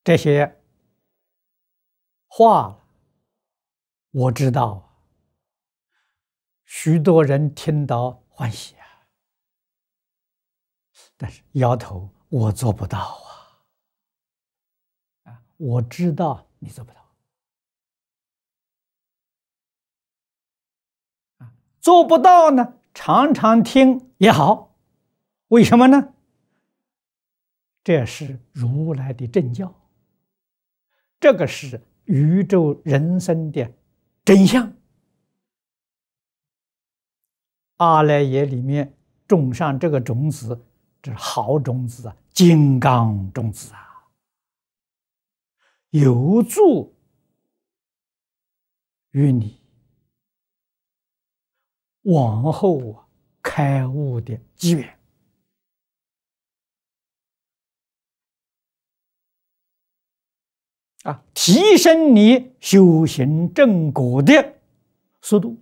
这些话我知道，许多人听到欢喜啊，但是摇头，我做不到啊！我知道你做不到啊，做不到呢，常常听也好，为什么呢？这是如来的正教，这个是宇宙人生的真相。阿赖耶里面种上这个种子，这是好种子啊，金刚种子啊，有助于你往后开悟的机缘啊，提升你修行正果的速度。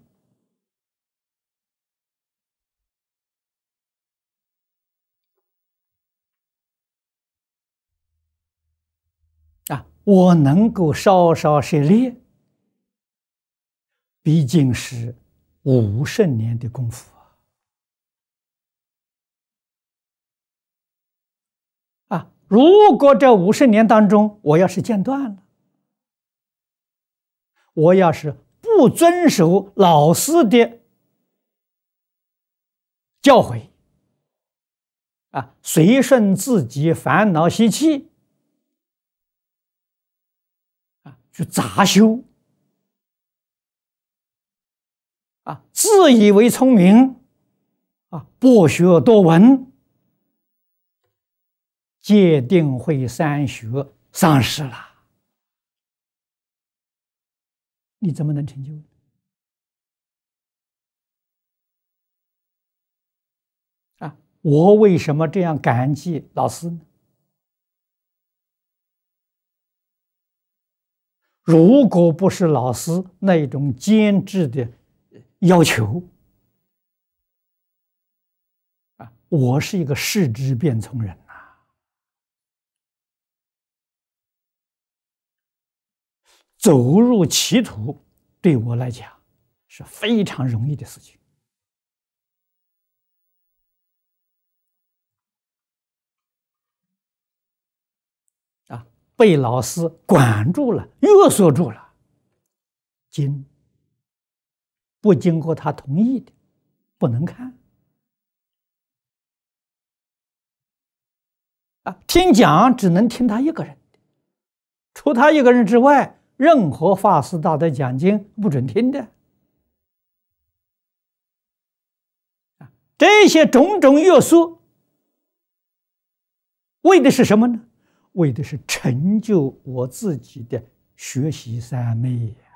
啊，我能够稍稍涉猎，毕竟是50年的功夫啊！如果这50年当中，我要是间断了，我要是不遵守老师的教诲啊，随顺自己烦恼习气啊，去杂修啊，自以为聪明啊，博学多闻，戒定慧三学丧失了，你怎么能成就？啊，我为什么这样感激老师呢？如果不是老师那种坚持的要求啊，我是一个世之变从人呐，走入歧途对我来讲是非常容易的事情啊，被老师管住了，约束住了，经不经过他同意的不能看啊，听讲只能听他一个人的，除他一个人之外，任何法师大德讲经不准听的啊，这些种种约束为的是什么呢？为的是成就我自己的学习三昧。